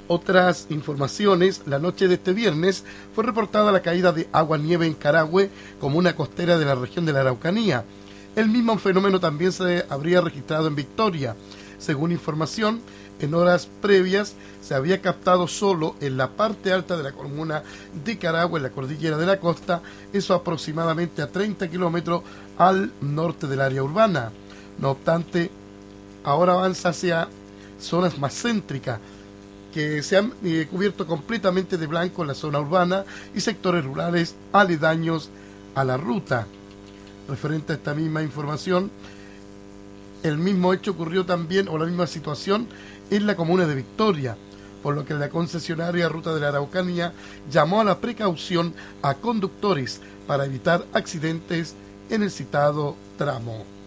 Otras informaciones: la noche de este viernes fue reportada la caída de agua-nieve en Carahue, comuna costera de la región de la Araucanía. El mismo fenómeno también se habría registrado en Victoria. Según información, en horas previas se había captado solo en la parte alta de la comuna de Carahue, en la cordillera de la costa, eso aproximadamente a 30 kilómetros al norte del área urbana. No obstante, ahora avanza hacia zonas más céntricas, que se han cubierto completamente de blanco en la zona urbana y sectores rurales aledaños a la ruta. Referente a esta misma información, el mismo hecho ocurrió también, o la misma situación, en la comuna de Victoria, por lo que la concesionaria Ruta de la Araucanía llamó a la precaución a conductores para evitar accidentes en el citado tramo.